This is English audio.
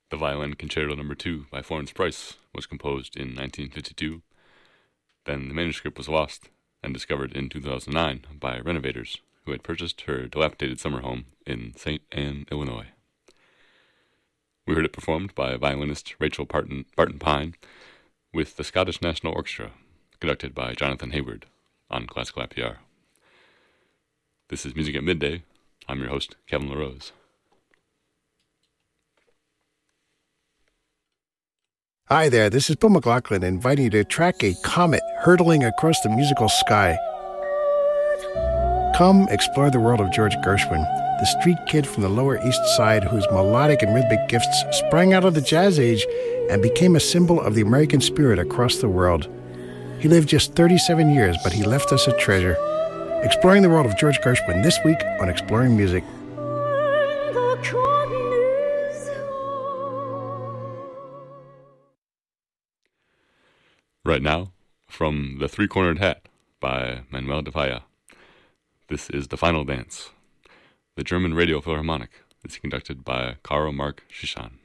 The Violin Concerto No. 2 by Florence Price was composed in 1952. Then the manuscript was lost and discovered in 2009 by renovators who had purchased her dilapidated summer home in St. Anne, Illinois. We heard it performed by violinist Rachel Barton Pine with the Scottish National Orchestra, conducted by Jonathan Hayward on Classical IPR. This is Music at Midday. I'm your host, Kevin LaRose. Hi there, this is Bill McLaughlin inviting you to track a comet hurtling across the musical sky. Come explore the world of George Gershwin, the street kid from the Lower East Side whose melodic and rhythmic gifts sprang out of the jazz age and became a symbol of the American spirit across the world. He lived just 37 years, but he left us a treasure. Exploring the world of George Gershwin this week on Exploring Music. Right now, from The Three-Cornered Hat by Manuel de Falla. This is The Final Dance. The German Radio Philharmonic is conducted by Karl Mark Schischan.